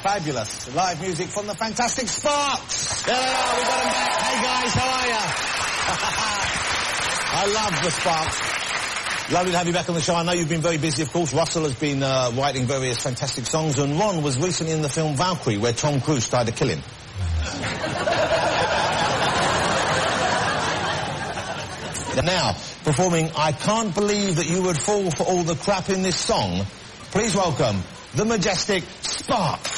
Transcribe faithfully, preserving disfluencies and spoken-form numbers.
Fabulous. Live music from the Fantastic Sparks. There they are, we got them back. Hey guys, how are you? I love the Sparks. Lovely to have you back on the show. I know you've been very busy, of course. Russell has been uh, writing various fantastic songs, and Ron was recently in the film Valkyrie, where Tom Cruise tried to kill him. Now, performing I Can't Believe That You Would Fall for All the Crap in This Song, please welcome the majestic Sparks.